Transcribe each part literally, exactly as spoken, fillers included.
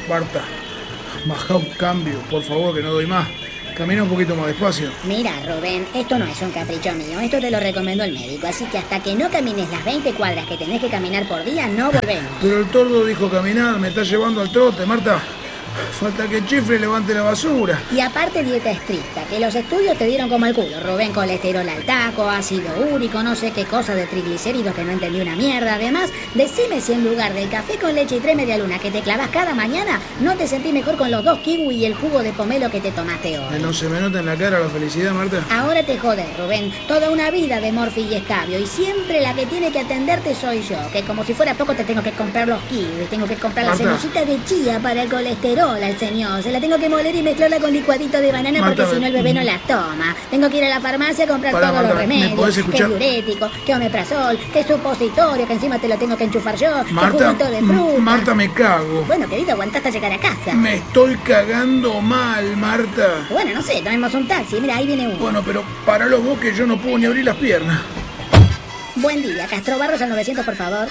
Marta, baja un cambio, por favor, que no doy más. Camina un poquito más despacio. Mira, Rubén, esto no es un capricho mío, esto te lo recomendó el médico, así que hasta que no camines las veinte cuadras que tenés que caminar por día, no volvemos. Pero el tordo dijo caminar, me está llevando al trote, Marta. Falta que Chifre levante la basura. Y aparte dieta estricta, que los estudios te dieron como el culo. Rubén, colesterol al taco, ácido úrico, no sé qué cosa de triglicéridos que no entendí una mierda. Además, decime si en lugar del café con leche y tres media luna que te clavas cada mañana, no te sentís mejor con los dos kiwi y el jugo de pomelo que te tomaste hoy. No se me nota en la cara la felicidad, Marta. Ahora te jodes, Rubén. Toda una vida de morfi y escabio y siempre la que tiene que atenderte soy yo. Que como si fuera poco te tengo que comprar los kiwis, tengo que comprar Marta. la semillita de chía para el colesterol al señor. Se la tengo que moler y mezclarla con licuadito de banana. Marta, porque si no el bebé no la toma. Tengo que ir a la farmacia a comprar Pará, todos Marta, los remedios. ¿me podés escuchar? Que diurético, que omeprazol, que supositorio, que encima te lo tengo que enchufar yo. Marta, que juguito de fruta. Marta, me cago. Bueno, querido, aguantá hasta llegar a casa. Me estoy cagando mal, Marta. Bueno, no sé, tomemos un taxi. Mira, ahí viene uno. Bueno, pero para los vos que yo no puedo ni abrir las piernas. Buen día, Castro Barros al novecientos, por favor.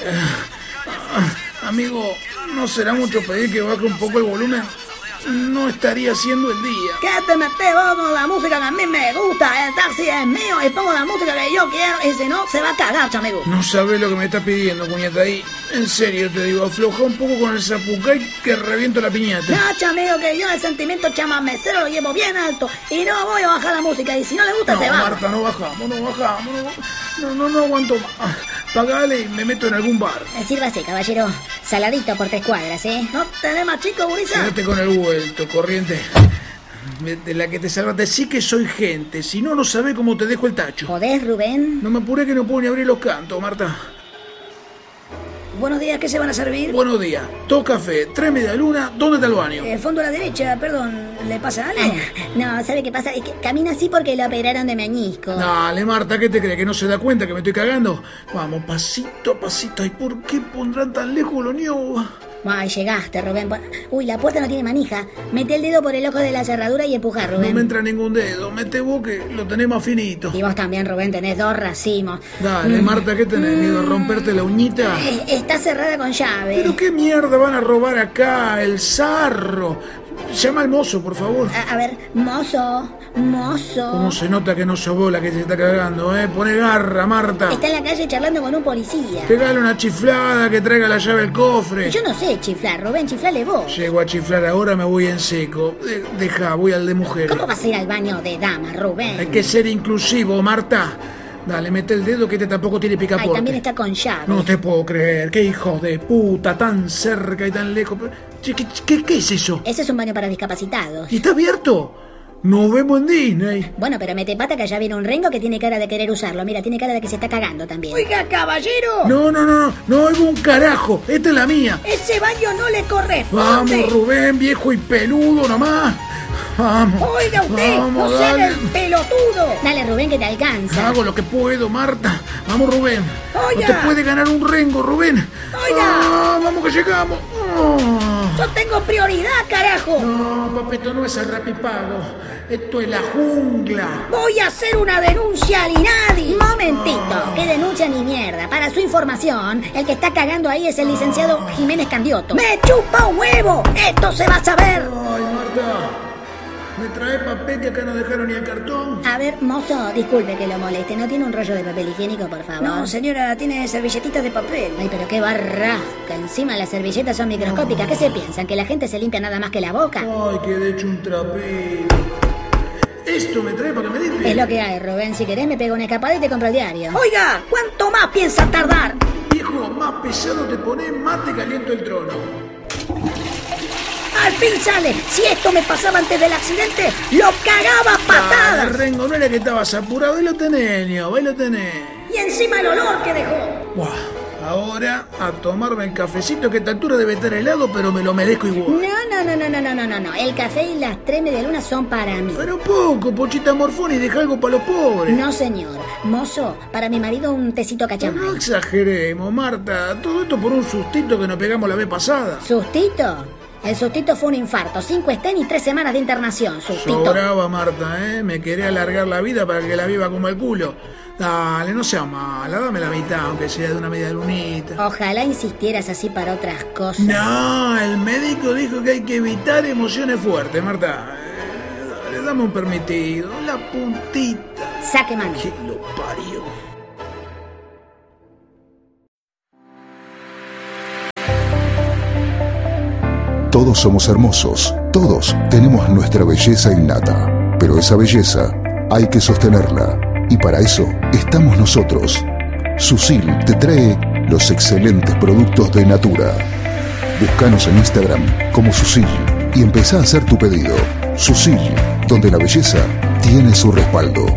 Ah, amigo, ¿no será mucho pedir que baje un poco el volumen? No estaría haciendo el día. ¿Qué te metes vos con la música que a mí me gusta? El taxi es mío y pongo la música que yo quiero y si no, se va a cagar, chamego. No sabes lo que me estás pidiendo, cuñata. Y en serio te digo, afloja un poco con el zapucay que reviento la piñata. No, chamego, que yo el sentimiento chamamecero lo llevo bien alto y no voy a bajar la música y si no le gusta No, se va. Marta, no bajamos, no bajamos, no, no, no, no aguanto más. Pagale y me meto en algún bar. Eh, Sírvase, caballero. Saladito por tres cuadras, ¿eh? ¿No tenés más chico, gurisa? Quédate con el vuelto, corriente. De la que te salvaste. Sí que soy gente. Si no, no sabés cómo te dejo el tacho. ¿Podés, Rubén? No me apuré que no puedo ni abrir los cantos, Marta. Buenos días, ¿qué se van a servir? Buenos días. Dos café, tres media luna. ¿Dónde está el baño? Eh, fondo a la derecha, perdón. ¿Le pasa algo? No, ¿sabe qué pasa? Es que camina así porque lo operaron de meñisco. Dale, Marta, ¿qué te crees? ¿Que no se da cuenta que me estoy cagando? Vamos, pasito a pasito. ¿Y por qué pondrán tan lejos los niños? Ay, llegaste, Rubén. Uy, la puerta no tiene manija. Mete el dedo por el ojo de la cerradura y empuja, Rubén. No me entra ningún dedo. Mete vos que lo tenés más finito. Y vos también, Rubén, tenés dos racimos. Dale, mm. Marta, ¿qué tenés? ¿Miedo a romperte la uñita? Eh, está cerrada con llave. ¿Pero qué mierda van a robar acá? El sarro. Llama al mozo, por favor. A, a ver, mozo, mozo. ¿Cómo se nota que no sos vos la que se está cagando, eh? Pone garra, Marta. Está en la calle charlando con un policía. Pegale una chiflada, que traiga la llave del cofre. Yo no sé chiflar, Rubén, chiflale vos. Llego a chiflar ahora, me voy en seco. De- deja, voy al de mujeres. ¿Cómo vas a ir al baño de dama, Rubén? Hay que ser inclusivo, Marta. Dale, mete el dedo que este tampoco tiene picaporte. Ay, también está con llave. No te puedo creer, qué hijo de puta, tan cerca y tan lejos. Che, ¿Qué, qué, qué es eso? Ese es un baño para discapacitados. ¿Y está abierto? Nos vemos en Disney. Bueno, pero mete pata que allá viene un rengo que tiene cara de querer usarlo. Mira, tiene cara de que se está cagando también. Oiga, caballero. No, no, no, no, no oigo un carajo. Esta es la mía. Ese baño no le corresponde. Vamos, Rubén, viejo y peludo nomás. Vamos. Oiga usted, Vamos, no sea dale. el pelotudo. Dale, Rubén, que te alcanza. Hago lo que puedo, Marta. Vamos, Rubén. Oiga. No te puede ganar un rengo, Rubén. Oiga. Ah, vamos que llegamos. Ah. Yo tengo prioridad, carajo. No, papito, no es el rapipago. Esto es la jungla. Voy a hacer una denuncia al INADI. Momentito, que denuncia ni mierda. Para su información, el que está cagando ahí es el licenciado Jiménez Candioto. Me chupa un huevo. Esto se va a saber. Ay, Marta. ¿Me trae papel que acá no dejaron ni el cartón? A ver, mozo, disculpe que lo moleste. ¿No tiene un rollo de papel higiénico, por favor? No, señora, tiene servilletitas de papel. Ay, pero qué barrasca. Encima las servilletas son microscópicas. ¿Qué se piensan? ¿Que la gente se limpia nada más que la boca? Ay, que de hecho un trapito. Esto me trae para que me limpie. Es lo que hay, Rubén. Si querés me pego una escapada y te compro el diario. Oiga, ¿cuánto más piensa tardar? Viejo, más pesado te pones, más te caliento el trono. Al fin sale. Si esto me pasaba antes del accidente, lo cagaba a Ah, patadas. Rengo, no era que estabas apurado. Ahí lo tenés, niño, ahí lo tenés. Y encima el olor que dejó. Buah, ahora a tomarme el cafecito que a esta altura debe estar helado, pero me lo merezco igual. No, no, no, no, no, no, no, no. El café y las tres medialunas son para mí. Pero poco, Pochita Morfón, y deja algo para los pobres. No, señor. Mozo, para mi marido un tecito Pero cachamay. no exageremos, Marta. Todo esto por un sustito que nos pegamos la vez pasada. ¿Sustito? El sustito fue un infarto, cinco estén y tres semanas de internación, sustito. Sobraba, Marta, ¿eh? Me quería alargar la vida para que la viva como el culo. Dale, no sea mala, dame la mitad, aunque sea de una media lunita. Ojalá insistieras así para otras cosas. No, el médico dijo que hay que evitar emociones fuertes, Marta. Eh, dale, dame un permitido, la puntita. Saque mano. Que lo parió. Todos somos hermosos, todos tenemos nuestra belleza innata, pero esa belleza hay que sostenerla y para eso estamos nosotros. Susil te trae los excelentes productos de Natura. Búscanos en Instagram como Susil y empezá a hacer tu pedido. Susil, donde la belleza tiene su respaldo.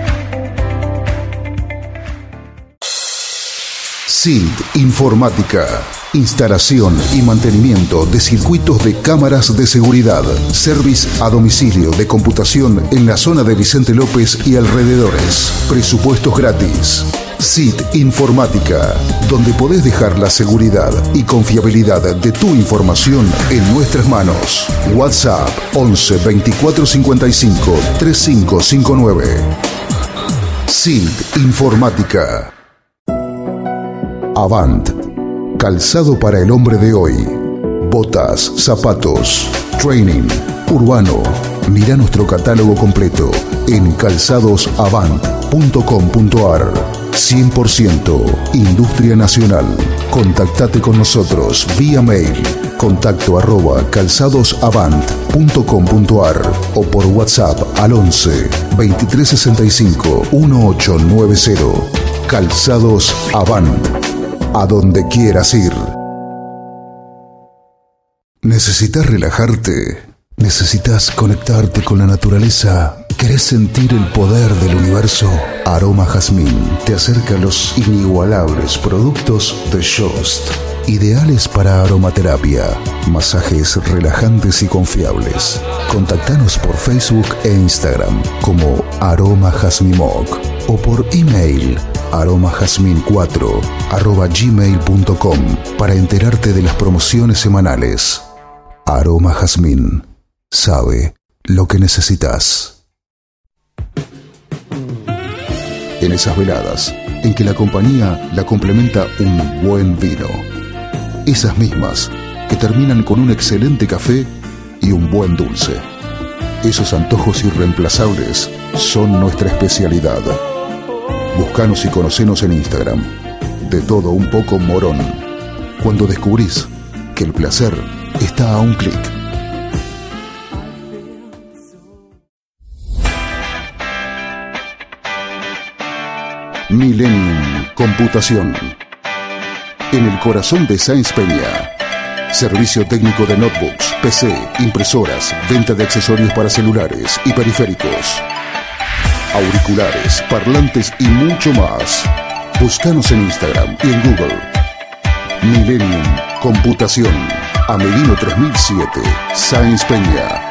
S I L T Informática. Instalación y mantenimiento de circuitos de cámaras de seguridad. Service a domicilio de computación en la zona de Vicente López y alrededores. Presupuestos gratis. S I L T Informática, donde podés dejar la seguridad y confiabilidad de tu información en nuestras manos. WhatsApp once veinticuatro cincuenta y cinco treinta y cinco cincuenta y nueve. S I L T Informática. Avant. Calzado para el hombre de hoy. Botas, zapatos, training, urbano. Mira nuestro catálogo completo en calzados avant punto com punto ar. cien por ciento Industria Nacional. Contactate con nosotros vía mail. Contacto arroba calzadosavant punto com punto ar o por WhatsApp al once veintitrés sesenta y cinco dieciocho noventa. Calzados Avant. A donde quieras ir. ¿Necesitas relajarte? ¿Necesitas conectarte con la naturaleza? ¿Querés sentir el poder del universo? Aroma Jazmín te acerca a los inigualables productos de Jost, ideales para aromaterapia, masajes relajantes y confiables. Contactanos por Facebook e Instagram como Aroma Jazmimoc o por email aromajazmin cuatro arroba gmail punto com para enterarte de las promociones semanales. Aroma Jazmín sabe lo que necesitas. En esas veladas en que la compañía la complementa un buen vino. Esas mismas que terminan con un excelente café y un buen dulce. Esos antojos irreemplazables son nuestra especialidad. Búscanos y conocenos en Instagram. De todo un poco Morón. Cuando descubrís que el placer está a un clic. Millennium Computación. En el corazón de Sáenz Peña. Servicio técnico de notebooks, P C, impresoras, venta de accesorios para celulares y periféricos. Auriculares, parlantes y mucho más. Búscanos en Instagram y en Google. Millennium Computación. Amelino tres mil siete, Sáenz Peña.